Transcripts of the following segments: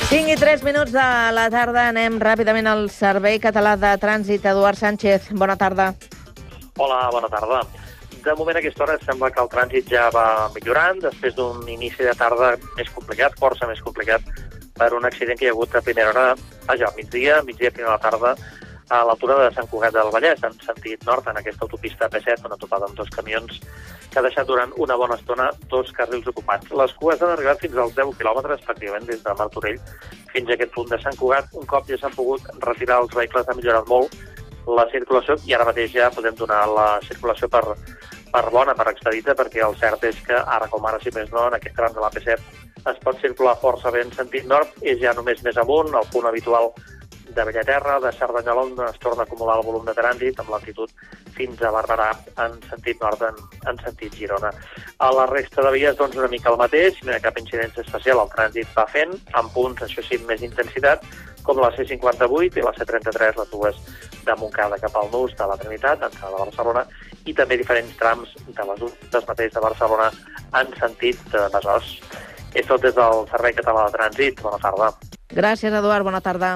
5 i 3 minuts de la tarda. Anem ràpidament al Servei Català de Trànsit. Eduard Sánchez, bona tarda. Hola, bona tarda. De moment a aquesta hora sembla que el trànsit ja va millorant després d'un inici de tarda més complicat, força més complicat, per un accident que hi ha hagut a primera hora, migdia, primera de la tarda, a l'altura de Sant Cugat del Vallès, en sentit nord, en aquesta autopista P7, on ha topat amb dos camions que ha deixat durant una bona estona dos carrils ocupats. Les cues han arribat fins als 10 quilòmetres, pràcticament des de Martorell fins a aquest punt de Sant Cugat. Un cop ja s'han pogut retirar els vehicles, ha millorat molt la circulació i ara mateix ja podem donar la circulació per bona, per expedita, perquè el cert és que ara com ara, si més no, en aquest tram de la P7 es pot circular força bé en sentit nord, és ja només més amunt, el punt habitual de Bellaterra, de Cerdanyola, on es torna a acumular el volum de trànsit amb latitud fins a Barberà en sentit nord, en sentit Girona. A la resta de vies, doncs, una mica el mateix, no hi ha cap incidència especial, el trànsit va fent, amb punts, això sí, més intensitat, com la C58 i la C33, les dues de Montcada cap al Nus, de la Trinitat, entrada de Barcelona, i també diferents trams de les últimes mateix de Barcelona en sentit de Besòs. És tot des del Servei Català de Trànsit. Bona tarda. Gràcies, Eduard. Bona tarda.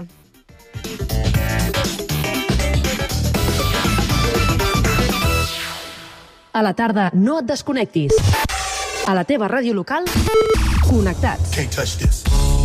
A la tarda, no et desconnectis. A la teva ràdio local, connectats. Can't touch this.